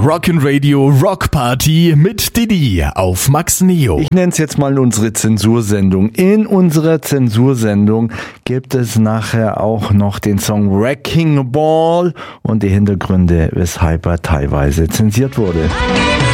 Rockin' Radio Rock Party mit Didi auf Max Neo. Ich nenne es jetzt mal unsere Zensursendung. In unserer Zensursendung gibt es nachher auch noch den Song Wrecking Ball und die Hintergründe, weshalb er teilweise zensiert wurde.